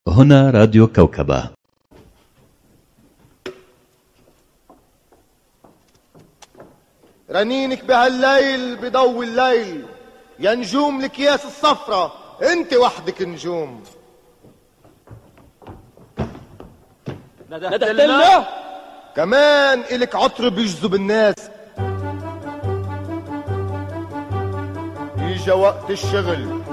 هنا راديو كوكبة. رنينك بهالليل بضوي الليل، يا نجوم الأكياس الصفرة انت وحدك نجوم. ندهت لنا كمان إلك عطر بيجذب الناس. يجا وقت الشغل